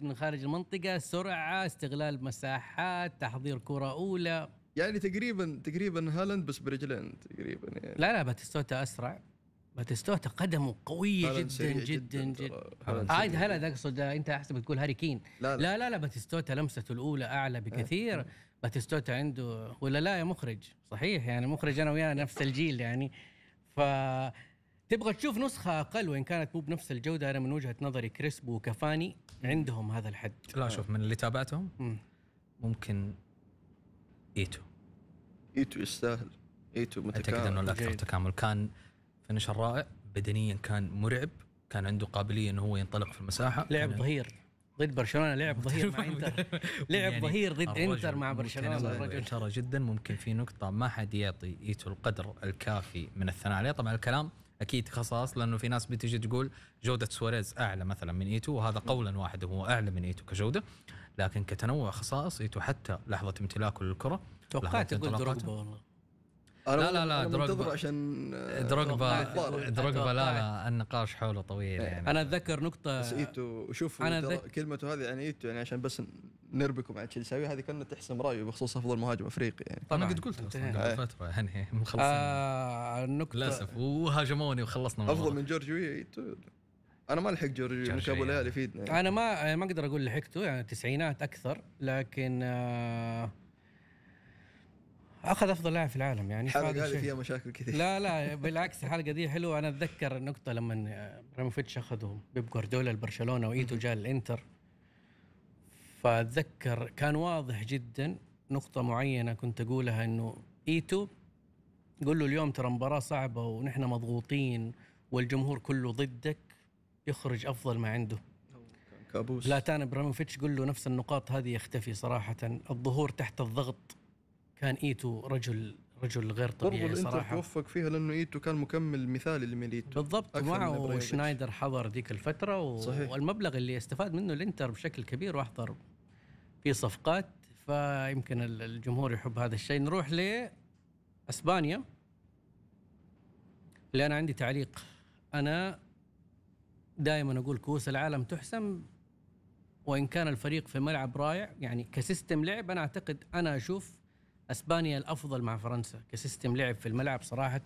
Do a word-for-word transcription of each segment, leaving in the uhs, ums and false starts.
من خارج المنطقة، سرعة، استغلال مساحات، تحضير كرة أولى. يعني تقريبا تقريبا هالاند بس برجلين تقريبا يعني. لا لا باتيستوتا أسرع، باتيستوتا قدمه قوية جدا جدا جدا. هاي هلا تقصد أنت أحسب تقول هاري كين. لا لا لا, لا باتيستوتا لمسته الأولى أعلى بكثير. أه. باتيستوتا عنده ولا لا يا مخرج؟ صحيح يعني مخرج أنا وياه نفس الجيل يعني. ف تبغى تشوف نسخة أقل وإن كانت مو بنفس الجودة. أنا من وجهة نظري كريسبو وكافاني عندهم هذا الحد. لا شوف من اللي تابعتهم م. ممكن إيتو إيتو يستاهل. إيتو متكامل، أعتقد أنه الأكثر تكامل. كان فينيشر رائع، بدنيا كان مرعب، كان عنده قابلية أنه هو ينطلق في المساحة. لعب ظهير ضد برشلونة، لعب ظهير مع إنتر. لعب يعني ظهير ضد إنتر مع برشلونة. الرجل ترى جدا ممكن في نقطة ما حد يعطي إيتو القدر الكافي من الثناء عليه. طبعا الكلام أكيد خصاص، لأنه في ناس بتيجي تقول جودة سواريز أعلى مثلا من إيتو، وهذا قولا واحد هو أعلى من إيتو كجودة، لكن كتنوع خصائص إيتو حتى لحظة امتلاكه للكرة. توقعت تقول دروجبا والله. لا لا لا دروجبا عشان دروجبا دروجبا لا لا النقاش حوله طويل يعني. أنا أتذكر نقطة بس إيتو شوف كلمته هذه يعني إيتو يعني عشان بس نربكم على تشيلسي هذه كانت تحسم رأيه بخصوص أفضل مهاجم أفريقي يعني. طبعا قد قلت أصلا قبل فترة يعني مخلصين آه النقطة للأسف وهاجموني وخلصنا. أفضل من جورجيو إيتو. أنا ما لحق جورجيو مش أبو ليالي يفيدنا يعني. أنا ما ما أقدر أقول لحقته يعني تسعينات أكثر، لكن آه أخذ أفضل لاعب في العالم يعني. الحلقة هذه فيها مشاكل كثير. لا لا بالعكس الحلقة دي حلوة. أنا أتذكر النقطة لما براموفيتش أخذوا بيب جوارديولا لبرشلونة وإيتو جاء الإنتر، فأتذكر كان واضح جدا نقطة معينة كنت أقولها، إنه إيتو قول له اليوم ترى مباراة صعبة ونحن مضغوطين والجمهور كله ضدك، يخرج أفضل ما عنده. كابوس. لا تاني براموفيتش قل له نفس النقاط هذه يختفي صراحة. الظهور تحت الضغط كان إيتو رجل رجل غير طبيعي صراحة. توفق فيها لأنه إيتو كان مكمل مثالي لميليتو بالضبط، معه شنايدر حضر ديك الفترة و... والمبلغ اللي استفاد منه الإنتر بشكل كبير وأحضر في صفقات، فيمكن الجمهور يحب هذا الشيء. نروح لأسبانيا اللي أنا عندي تعليق. أنا دائما أقول كؤوس العالم تحسم وإن كان الفريق في ملعب رائع يعني كسيستم لعب. أنا أعتقد أنا أشوف أسبانيا الأفضل مع فرنسا كسيستم لعب في الملعب صراحة،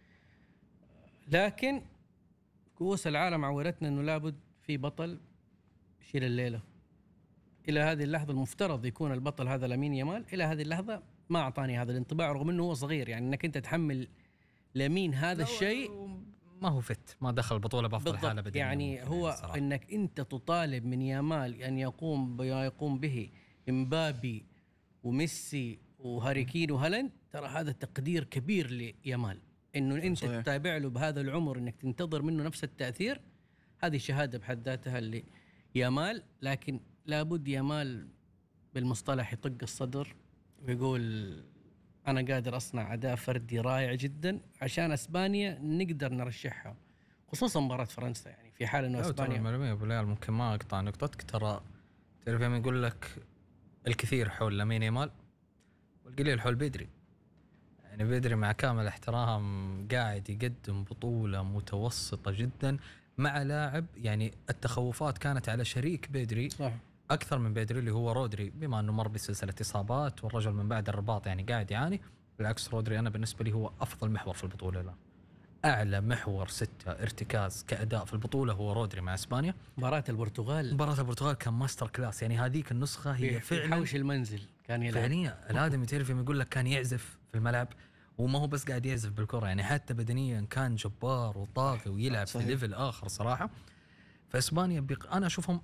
لكن كؤوس العالم عورتنا أنه لابد في بطل يشيل الليلة. إلى هذه اللحظة المفترض يكون البطل هذا لامين يامال، إلى هذه اللحظة ما أعطاني هذا الانطباع رغم أنه هو صغير. يعني أنك أنت تحمل لامين هذا الشيء، ما هو فت، ما دخل البطولة بأفضل حالة بدنية. يعني هو صراحة. إنك أنت تطالب من يامال أن يقوم بما يقوم به إمبابي وميسي وهاري كين وهالاند، ترى هذا تقدير كبير ليامال. إنه أنت صحيح. تتابع له بهذا العمر إنك تنتظر منه نفس التأثير، هذه شهادة بحد ذاتها ليامال. لكن لابد يامال بالمصطلح يطق الصدر ويقول أنا قادر أصنع أداء فردي رائع جدا عشان أسبانيا نقدر نرشحها، خصوصا مباراة فرنسا. يعني في حال إنه أسبانيا معلومية أبو ليال ممكن ما أقطع نقطتك، ترى تعرف يوم يقول لك الكثير حول لامين يامال والقليل حول بدري. يعني بدري مع كامل احترام قاعد يقدم بطولة متوسطة جدا مع لاعب يعني التخوفات كانت على شريك بدري صح. أكثر من بدري اللي هو رودري، بما أنه مر بسلسلة إصابات والرجل من بعد الرباط يعني قاعد يعاني. بالعكس رودري أنا بالنسبة لي هو أفضل محور في البطولة الآن، أعلى محور ستة ارتكاز كأداء في البطولة هو رودري مع إسبانيا. مباراة البرتغال مباراة البرتغال كان ماستر كلاس، يعني هذيك النسخة هي فعلا حوش المنزل كان يلعب فعليا. الآدمي تعرف يقول لك كان يعزف في الملعب، وما هو بس قاعد يعزف بالكرة، يعني حتى بدنيا كان جبار وطاغي ويلعب صحيح. في ليفل آخر صراحة. فإسبانيا بق... أنا أشوفهم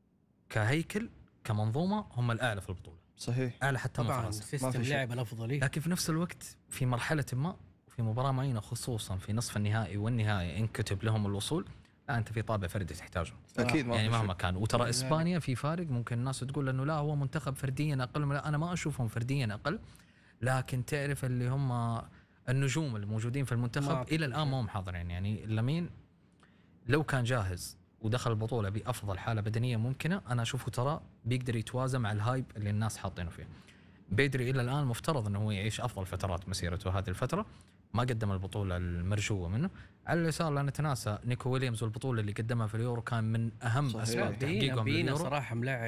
كهيكل كمنظومة هم الأعلى في البطولة صحيح، أعلى حتى من فرنسا، سيستم لعب الأفضل. لكن في نفس الوقت في مرحلة ما في مباراة معينة خصوصا في نصف النهائي والنهائي إن كتب لهم الوصول، لا أنت في طابع فردي تحتاجه أكيد يعني مهما كان. وترى إسبانيا في فارق، ممكن الناس تقول أنه لا هو منتخب فرديا أقل، لا أنا ما أشوفهم فرديا أقل، لكن تعرف اللي هم النجوم الموجودين في المنتخب إلى الآن ما هم حاضرين. يعني لامين لو كان جاهز ودخل البطولة بأفضل حالة بدنية ممكنة، أنا أشوفه ترى بيقدر يتوازن مع الهايب اللي الناس حاطينه فيه. بدري إلى الآن مفترض أنه هو يعيش أفضل فترات مسيرته، هذه الفترة ما قدم البطولة المرجوة منه. على اليسار لا نتناسى نيكو ويليامز والبطولة اللي قدمها في اليورو كان من أهم أسباب تحقيقهم لليورو صراحة ملاعب